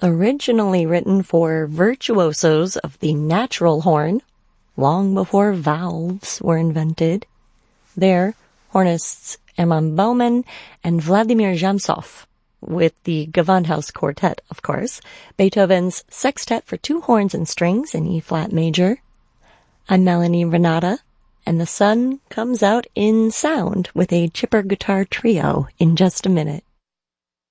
Originally written for virtuosos of the natural horn, long before valves were invented. There, hornists Hermann Baumann and Vladimir Jamsov, with the Gewandhaus Quartet, of course, Beethoven's Sextet for two horns and strings in E-flat major. I'm Melanie Renata, and the sun comes out in sound with a chipper guitar trio in just a minute.